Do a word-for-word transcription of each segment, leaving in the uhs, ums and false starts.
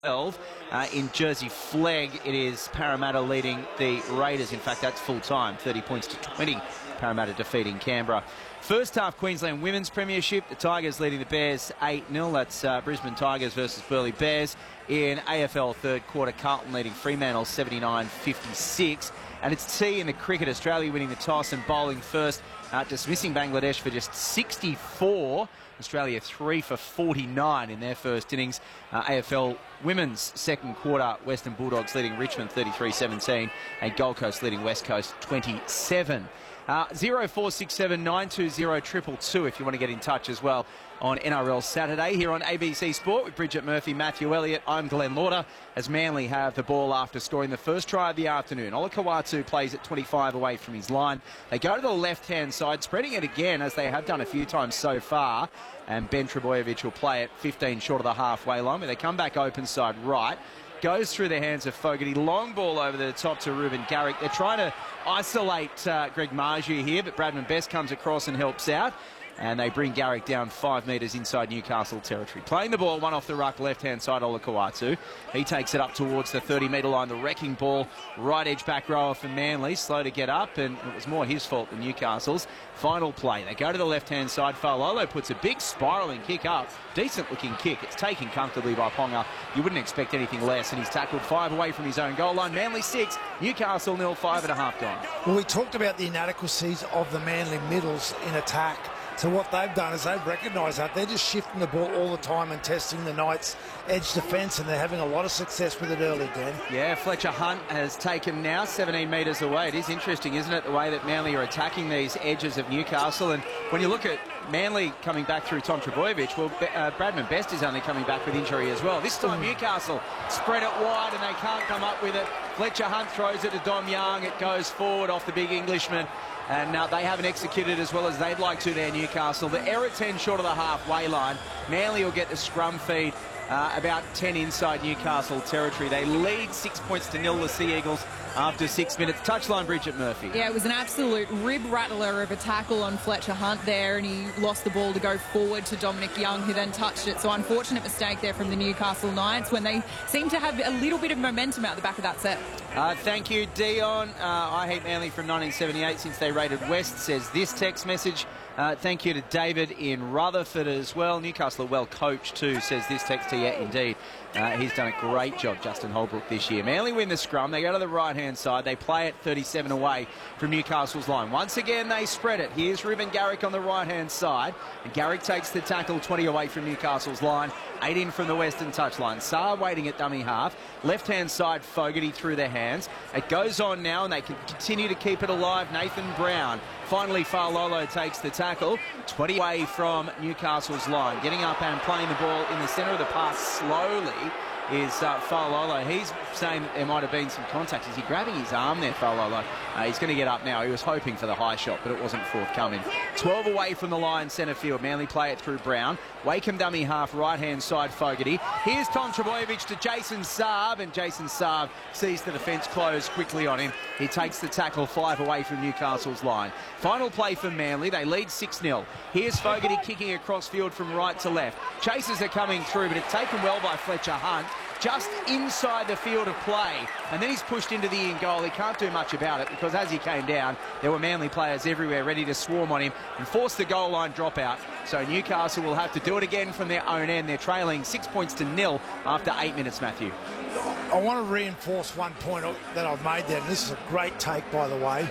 twelve. Uh, in Jersey Flegg, it is Parramatta leading the Raiders. In fact, that's full time, thirty points to twenty. Parramatta defeating Canberra. First half Queensland Women's Premiership, the Tigers leading the Bears eight nil. That's uh, Brisbane Tigers versus Burleigh Bears. In A F L third quarter, Carlton leading Fremantle seventy-nine fifty-six. And it's T in the cricket, Australia winning the toss and bowling first, uh, dismissing Bangladesh for just sixty-four. Australia three for forty-nine in their first innings. Uh, A F L Women's second quarter, Western Bulldogs leading Richmond thirty-three seventeen and Gold Coast leading West Coast twenty-seven. Uh, zero four six seven nine two zero two two two if you want to get in touch as well on N R L Saturday here on A B C Sport with Bridget Murphy, Matthew Elliott. I'm Glenn Lauder as Manly have the ball after scoring the first try of the afternoon. Olakau'atu plays at twenty-five away from his line. They go to the left-hand side, spreading it again as they have done a few times so far. And Ben Trbojevic will play it fifteen short of the halfway line, where they come back open side right. Goes through the hands of Fogarty. Long ball over the top to Ruben Garrick. They're trying to isolate uh, Greg Marju here, but Bradman Best comes across and helps out. And they bring Garrick down five metres inside Newcastle territory. Playing the ball, one off the ruck, left-hand side, Olakau'atu. He takes it up towards the thirty metre line. The wrecking ball, right edge back rower for Manly. Slow to get up, and it was more his fault than Newcastle's. Final play. They go to the left-hand side. Fa'alolo puts a big spiralling kick up. Decent-looking kick. It's taken comfortably by Ponga. You wouldn't expect anything less, and he's tackled five away from his own goal line. Manly six, Newcastle nil, five and a half gone. Well, we talked about the inadequacies of the Manly middles in attack. So what they've done is they've recognised that. They're just shifting the ball all the time and testing the Knights' edge defence, and they're having a lot of success with it early, Dan. Yeah, Fletcher Hunt has taken now seventeen metres away. It is interesting, isn't it, the way that Manly are attacking these edges of Newcastle. And when you look at Manly coming back through Tom Trbojevic, well, uh, Bradman Best is only coming back with injury as well. This time Newcastle spread it wide and they can't come up with it. Fletcher Hunt throws it to Dom Young. It goes forward off the big Englishman. And uh, they haven't executed as well as they'd like to there, Newcastle. The error ten short of the halfway line. Manly will get the scrum feed uh, about ten inside Newcastle territory. They lead six points to nil, the Sea Eagles, after six minutes. Touchline, Bridget Murphy. Yeah, it was an absolute rib rattler of a tackle on Fletcher Hunt there, and he lost the ball to go forward to Dominic Young, who then touched it. So unfortunate mistake there from the Newcastle Knights when they seem to have a little bit of momentum out the back of that set. Uh, thank you, Dion. Uh, I hate Manly from nineteen seventy-eight since they raided West, says this text message. Uh, thank you to David in Rutherford as well. Newcastle are well coached too, says this text to you. Indeed, uh, he's done a great job, Justin Holbrook, this year. Manly win the scrum. They go to the right-hand side. They play it thirty-seven away from Newcastle's line. Once again, they spread it. Here's Ruben Garrick on the right-hand side. And Garrick takes the tackle twenty away from Newcastle's line. eight in from the western touchline. Saar waiting at dummy half. Left-hand side, Fogarty through their hands. It goes on now, and they can continue to keep it alive. Nathan Brown. Finally, Fa'alolo takes the tackle. twenty away from Newcastle's line. Getting up and playing the ball in the centre of the pass slowly is uh, Fa'alolo. He's saying that there might have been some contact. Is he grabbing his arm there, Fa'alolo? Uh, he's going to get up now. He was hoping for the high shot, but it wasn't forthcoming. twelve away from the line, centre field. Manly play it through Brown. Wakeham dummy half, right-hand side, Fogarty. Here's Tom Trbojevic to Jason Saab, and Jason Saab sees the defence close quickly on him. He takes the tackle five away from Newcastle's line. Final play for Manly. They lead six nil. Here's Fogarty kicking across field from right to left. Chasers are coming through, but it's taken well by Fletcher Hunt, just inside the field of play. And then he's pushed into the in goal. He can't do much about it because as he came down, there were Manly players everywhere ready to swarm on him and force the goal line dropout. So Newcastle will have to do it again from their own end. They're trailing six points to nil after eight minutes, Matthew. I want to reinforce one point that I've made there. And this is a great take, by the way.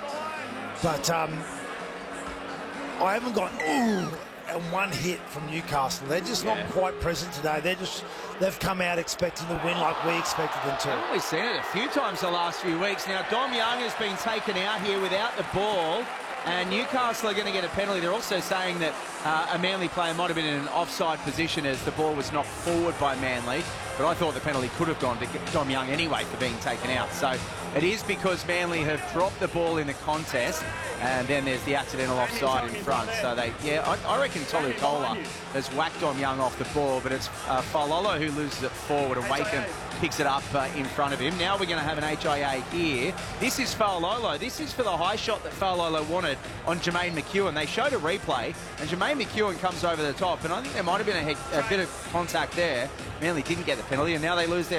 But um, I haven't got ooh and one hit from Newcastle. They're just yeah. not quite present today. They're just they've come out expecting to win like we expected them to. We've seen it a few times the last few weeks. Now Dom Young has been taken out here without the ball, and Newcastle are going to get a penalty. They're also saying that uh, a Manly player might have been in an offside position as the ball was knocked forward by Manly. But I thought the penalty could have gone to Dom Young anyway for being taken out. So it is because Manly have dropped the ball in the contest, and then there's the accidental offside in front. So they, yeah, I, I reckon Tolu Kola has whacked Dom Young off the ball, but it's uh, Fa'alolo who loses it forward, and Wakeham picks it up uh, in front of him. Now we're going to have an H I A here. This is Fa'alolo. This is for the high shot that Fa'alolo wanted on Jermaine McEwen. They showed a replay, and Jermaine McEwen comes over the top, and I think there might have been a, a bit of contact there. Manly didn't get the penalty, and now they lose their